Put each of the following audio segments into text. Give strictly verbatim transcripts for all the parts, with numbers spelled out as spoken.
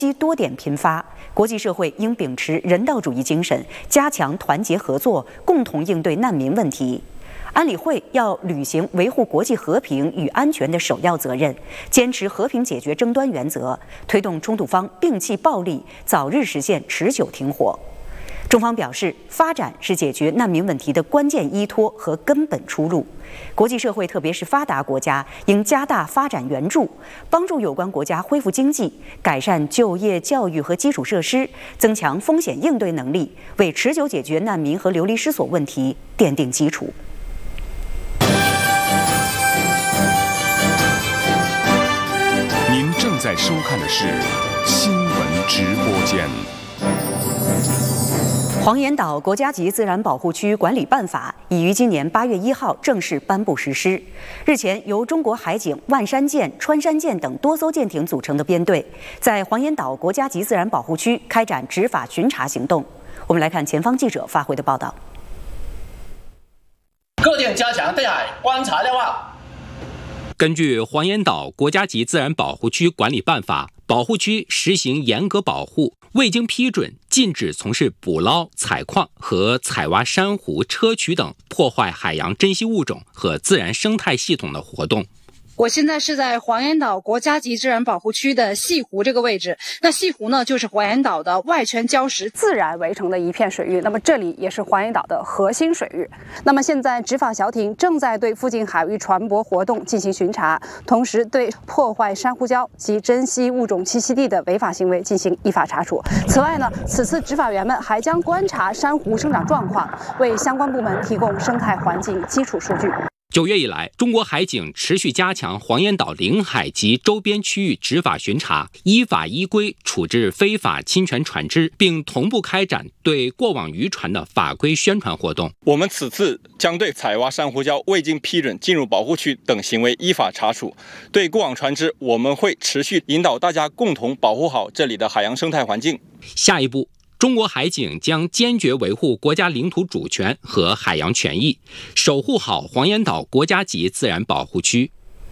击多点频发，国际社会应秉持人道主义精神，加强团结合作，共同应对难民问题。安理会要履行维护国际和平与安全的首要责任，坚持和平解决争端原则，推动冲突方摒弃暴力，早日实现持久停火。中方表示，发展是解决难民问题的关键依托和根本出路。国际社会，特别是发达国家，应加大发展援助，帮助有关国家恢复经济，改善就业、教育和基础设施，增强风险应对能力，为持久解决难民和流离失所问题奠定基础。 您正在收看的是新闻直播间。 黄岩岛国家级自然保护区管理办法已于今年八月一号正式颁布实施。日前，由中国海警、万山舰、穿山舰等多艘舰艇组成的编队，在黄岩岛国家级自然保护区开展执法巡查行动。我们来看前方记者发回的报道。 各舰加强对海观察瞭望。 根据黄岩岛国家级自然保护区管理办法，保护区实行严格保护，未经批准禁止从事捕捞、采矿和采挖珊瑚、砗磲等破坏海洋珍稀物种和自然生态系统的活动。 我现在是在黄岩岛国家级自然保护区的西湖这个位置。那西湖呢，就是黄岩岛的外圈礁石自然围成的一片水域。那么这里也是黄岩岛的核心水域。那么现在执法小艇正在对附近海域船舶活动进行巡查，同时对破坏珊瑚礁及珍稀物种栖息地的违法行为进行依法查处。此外呢，此次执法员们还将观察珊瑚生长状况，为相关部门提供生态环境基础数据。 九月以来，中国海警持续加强黄岩岛领海及周边区域执法巡查，依法依规处置非法侵权船只，并同步开展对过往渔船的法规宣传活动。 我们此次将对采挖珊瑚礁未经批准进入保护区等行为依法查处。对过往船只，我们会持续引导大家共同保护好这里的海洋生态环境。 下一步，中国海警将坚决维护国家领土主权和海洋权益，守护好黄岩岛国家级自然保护区。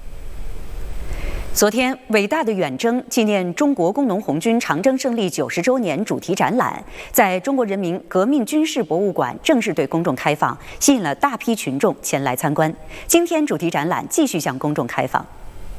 昨天，伟大的远征纪念中国工农红军长征胜利九十周年主题展览在中国人民革命军事博物馆正式对公众开放，吸引了大批群众前来参观。今天，主题展览继续向公众开放。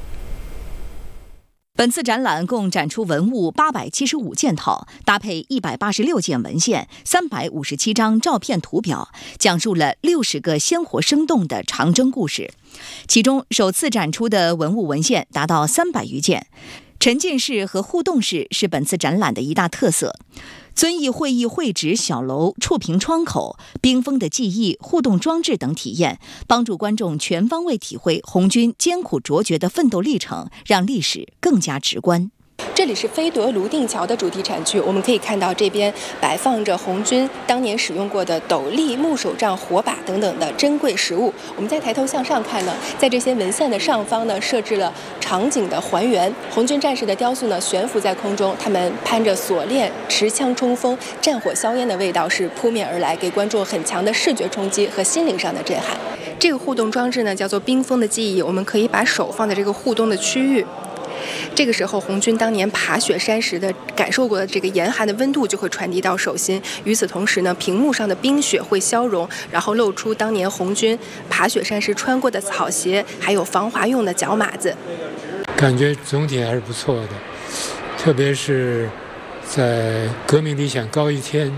本次展览共展出文物八百七十五件套，搭配一百八十六件文献、三百五十七张照片图表，讲述了六十个鲜活生动的长征故事。其中，首次展出的文物文献达到三百余件。沉浸式和互动式是本次展览的一大特色。遵义会议会址小楼、触屏窗口、冰封的记忆、互动装置等体验，帮助观众全方位体会红军艰苦卓绝的奋斗历程，让历史更加直观。 这里是飞夺泸定桥的主题展区，我们可以看到这边摆放着红军当年使用过的斗笠、木手杖、火把等等的珍贵实物。我们再抬头向上看呢，在这些文献的上方呢，设置了场景的还原。红军战士的雕塑呢，悬浮在空中，他们攀着锁链，持枪冲锋，战火硝烟的味道是扑面而来，给观众很强的视觉冲击和心灵上的震撼。这个互动装置呢，叫做冰封的记忆，我们可以把手放在这个互动的区域。这个时候，红军当年爬雪山时的感受过的这个严寒的温度就会传递到手心。与此同时呢，屏幕上的冰雪会消融，然后露出当年红军爬雪山时穿过的草鞋，还有防滑用的脚码子。 感觉总体还是不错的，特别是在革命理想高一天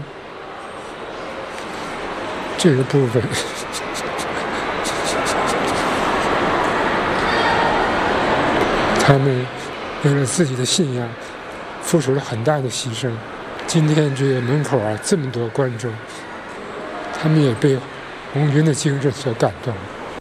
这个部分。他们为了自己的信仰付出了很大的牺牲。今天这个门口啊，这么多观众，他们也被红军的精神所感动。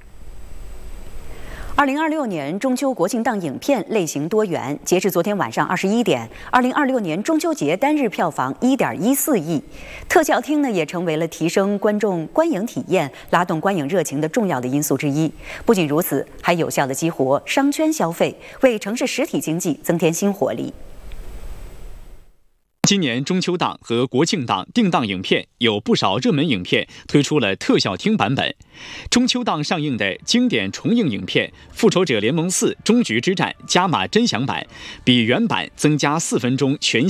二零二六年中秋国庆档影片类型多元，截至昨天晚上二十一点，二零二六年中秋节单日票房一点一四亿。特效厅呢，也成为了提升观众观影体验、拉动观影热情的重要的因素之一。不仅如此，还有效地激活商圈消费，为城市实体经济增添新活力。 今年中秋档和国庆档定档影片有不少热门影片推出了特效厅版本。中秋档上映的经典重映影片《复仇者联盟四：终局之战》加码真响版，比原版增加四分钟全